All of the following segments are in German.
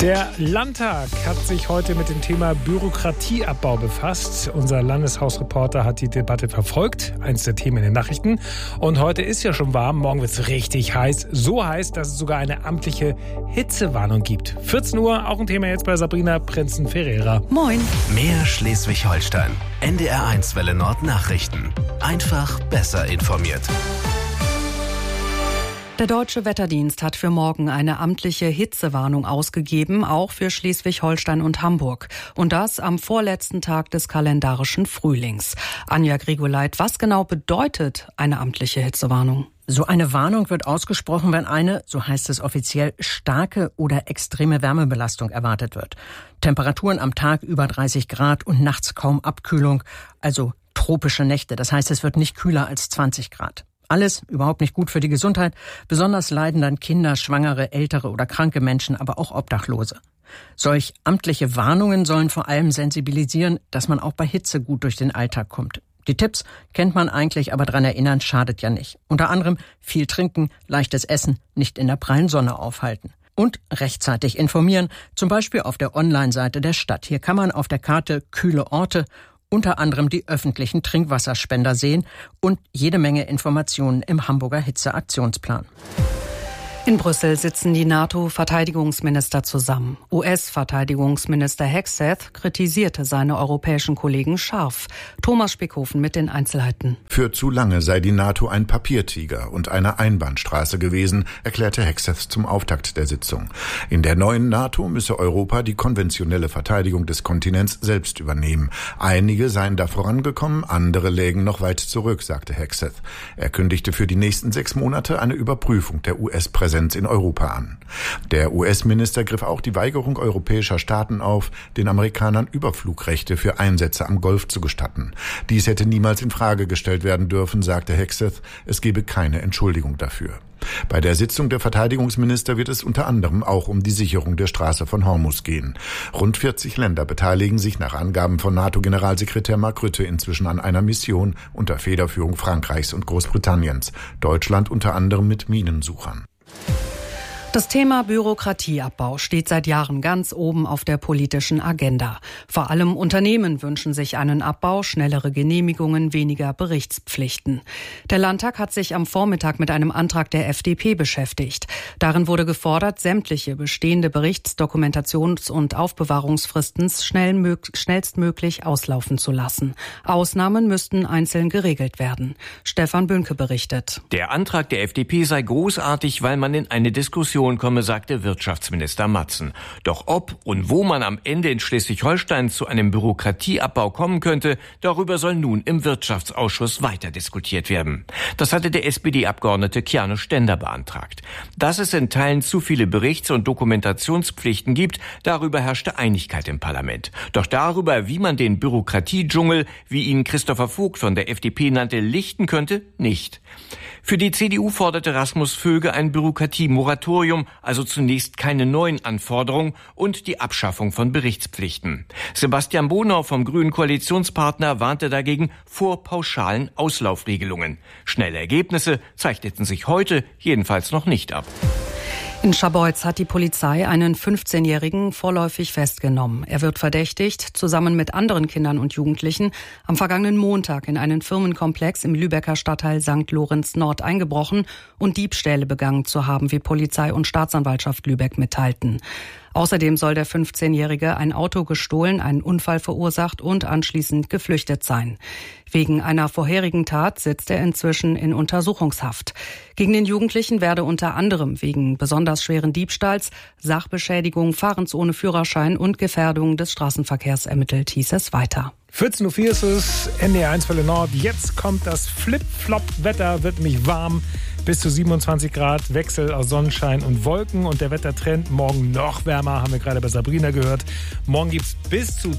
Der Landtag hat sich heute mit dem Thema Bürokratieabbau befasst. Unser Landeshausreporter hat die Debatte verfolgt, eins der Themen in den Nachrichten. Und heute ist ja schon warm, morgen wird es richtig heiß. So heiß, dass es sogar eine amtliche Hitzewarnung gibt. 14 Uhr, auch ein Thema jetzt bei Sabrina Prinzen-Ferreira. Moin. Mehr Schleswig-Holstein. NDR1 Welle Nord Nachrichten. Einfach besser informiert. Der Deutsche Wetterdienst hat für morgen eine amtliche Hitzewarnung ausgegeben, auch für Schleswig-Holstein und Hamburg. Und das am vorletzten Tag des kalendarischen Frühlings. Anja Grigoleit, was genau bedeutet eine amtliche Hitzewarnung? So eine Warnung wird ausgesprochen, wenn eine, so heißt es offiziell, starke oder extreme Wärmebelastung erwartet wird. Temperaturen am Tag über 30 Grad und nachts kaum Abkühlung, also tropische Nächte. Das heißt, es wird nicht kühler als 20 Grad. Alles überhaupt nicht gut für die Gesundheit. Besonders leiden dann Kinder, Schwangere, ältere oder kranke Menschen, aber auch Obdachlose. Solch amtliche Warnungen sollen vor allem sensibilisieren, dass man auch bei Hitze gut durch den Alltag kommt. Die Tipps kennt man eigentlich, aber daran erinnern schadet ja nicht. Unter anderem viel trinken, leichtes Essen, nicht in der prallen Sonne aufhalten. Und rechtzeitig informieren, zum Beispiel auf der Online-Seite der Stadt. Hier kann man auf der Karte kühle Orte, unter anderem die öffentlichen Trinkwasserspender sehen und jede Menge Informationen im Hamburger Hitzeaktionsplan. In Brüssel sitzen die NATO-Verteidigungsminister zusammen. US-Verteidigungsminister Hegseth kritisierte seine europäischen Kollegen scharf. Thomas Spickhofen mit den Einzelheiten. Für zu lange sei die NATO ein Papiertiger und eine Einbahnstraße gewesen, erklärte Hegseth zum Auftakt der Sitzung. In der neuen NATO müsse Europa die konventionelle Verteidigung des Kontinents selbst übernehmen. Einige seien da vorangekommen, andere lägen noch weit zurück, sagte Hegseth. Er kündigte für die nächsten 6 Monate eine Überprüfung der US-Präsenz in Europa an. Der US-Minister griff auch die Weigerung europäischer Staaten auf, den Amerikanern Überflugrechte für Einsätze am Golf zu gestatten. Dies hätte niemals in Frage gestellt werden dürfen, sagte Hegseth. Es gebe keine Entschuldigung dafür. Bei der Sitzung der Verteidigungsminister wird es unter anderem auch um die Sicherung der Straße von Hormuz gehen. Rund 40 Länder beteiligen sich nach Angaben von NATO-Generalsekretär Mark Rutte inzwischen an einer Mission unter Federführung Frankreichs und Großbritanniens. Deutschland unter anderem mit Minensuchern. Das Thema Bürokratieabbau steht seit Jahren ganz oben auf der politischen Agenda. Vor allem Unternehmen wünschen sich einen Abbau, schnellere Genehmigungen, weniger Berichtspflichten. Der Landtag hat sich am Vormittag mit einem Antrag der FDP beschäftigt. Darin wurde gefordert, sämtliche bestehende Berichtsdokumentations- und Aufbewahrungsfristen schnellstmöglich auslaufen zu lassen. Ausnahmen müssten einzeln geregelt werden. Stefan Bünke berichtet. Der Antrag der FDP sei großartig, weil man in eine Diskussion komme, sagte Wirtschaftsminister Matzen. Doch ob und wo man am Ende in Schleswig-Holstein zu einem Bürokratieabbau kommen könnte, darüber soll nun im Wirtschaftsausschuss weiter diskutiert werden. Das hatte der SPD-Abgeordnete Kiane Stender beantragt. Dass es in Teilen zu viele Berichts- und Dokumentationspflichten gibt, darüber herrschte Einigkeit im Parlament. Doch darüber, wie man den Bürokratiedschungel, wie ihn Christopher Vogt von der FDP nannte, lichten könnte, nicht. Für die CDU forderte Rasmus Vöge ein Bürokratiemoratorium, also zunächst keine neuen Anforderungen und die Abschaffung von Berichtspflichten. Sebastian Bonau vom grünen Koalitionspartner warnte dagegen vor pauschalen Auslaufregelungen. Schnelle Ergebnisse zeichneten sich heute jedenfalls noch nicht ab. In Scharbeutz hat die Polizei einen 15-Jährigen vorläufig festgenommen. Er wird verdächtigt, zusammen mit anderen Kindern und Jugendlichen am vergangenen Montag in einen Firmenkomplex im Lübecker Stadtteil St. Lorenz Nord eingebrochen und Diebstähle begangen zu haben, wie Polizei und Staatsanwaltschaft Lübeck mitteilten. Außerdem soll der 15-Jährige ein Auto gestohlen, einen Unfall verursacht und anschließend geflüchtet sein. Wegen einer vorherigen Tat sitzt er inzwischen in Untersuchungshaft. Gegen den Jugendlichen werde unter anderem wegen besonders schweren Diebstahls, Sachbeschädigung, Fahrens ohne Führerschein und Gefährdung des Straßenverkehrs ermittelt, hieß es weiter. 14.04 Uhr ist es, NDR1 Welle Nord. Jetzt kommt das Flip-Flop-Wetter, wird nämlich warm. Bis zu 27 Grad, Wechsel aus Sonnenschein und Wolken und der Wettertrend morgen noch wärmer, haben wir gerade bei Sabrina gehört. Morgen gibt es bis zu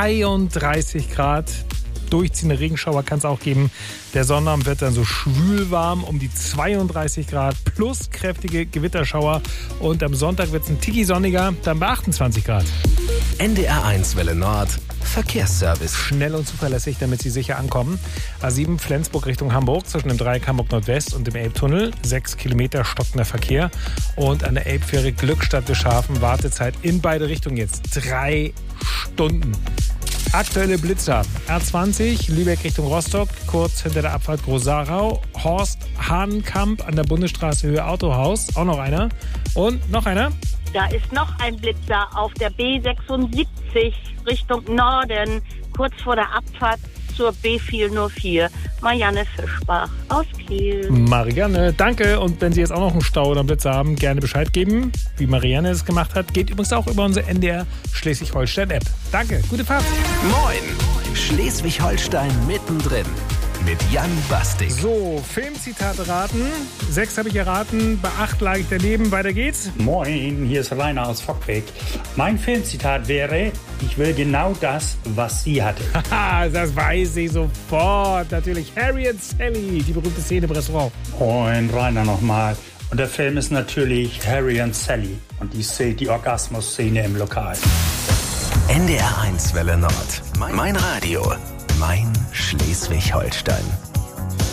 33 Grad. Durchziehende Regenschauer kann es auch geben. Der Sonnabend wird dann so schwül warm um die 32 Grad plus kräftige Gewitterschauer. Und am Sonntag wird es ein Tiki sonniger, dann bei 28 Grad. NDR1 Welle Nord Verkehrsservice. Schnell und zuverlässig, damit Sie sicher ankommen. A7 Flensburg Richtung Hamburg zwischen dem Dreieck Hamburg Nordwest und dem Elbtunnel. 6 Kilometer stockender Verkehr. Und an der Elbfähre Glückstadt-Bischhafen Wartezeit in beide Richtungen jetzt 3 Stunden. Aktuelle Blitzer. A20 Lübeck Richtung Rostock, kurz hinter der Abfahrt Großarau. Horst Hahnenkamp an der Bundesstraße Höhe Autohaus. Auch noch einer. Und noch einer. Da ist noch ein Blitzer auf der B76 Richtung Norden, kurz vor der Abfahrt zur B404. Marianne Fischbach aus Kiel. Marianne, danke. Und wenn Sie jetzt auch noch einen Stau oder einen Blitzer haben, gerne Bescheid geben, wie Marianne es gemacht hat. Geht übrigens auch über unsere NDR Schleswig-Holstein-App. Danke, gute Fahrt. Moin, Schleswig-Holstein mittendrin. Mit Jan Bastik. So, Filmzitate raten. 6 habe ich erraten, bei 8 lag ich daneben. Weiter geht's. Moin, hier ist Rainer aus Fockbeck. Mein Filmzitat wäre: Ich will genau das, was sie hatte. Haha, das weiß ich sofort. Natürlich Harry und Sally, die berühmte Szene im Restaurant. Moin, Rainer nochmal. Und der Film ist natürlich Harry und Sally. Und die Orgasmus-Szene im Lokal. NDR1 Welle Nord. Mein Radio. Mein Schleswig-Holstein.